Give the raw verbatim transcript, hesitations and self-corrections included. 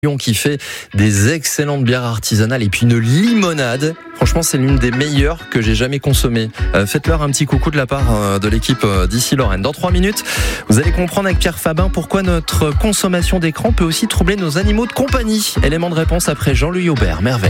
qui fait des excellentes bières artisanales et puis une limonade. Franchement, c'est l'une des meilleures que j'ai jamais consommées. Euh, faites-leur un petit coucou de la part euh, de l'équipe euh, d'ici Lorraine. Dans trois minutes, vous allez comprendre avec Pierre Fabin pourquoi notre consommation d'écran peut aussi troubler nos animaux de compagnie. Élément de réponse après Jean-Louis Aubert. Merveille.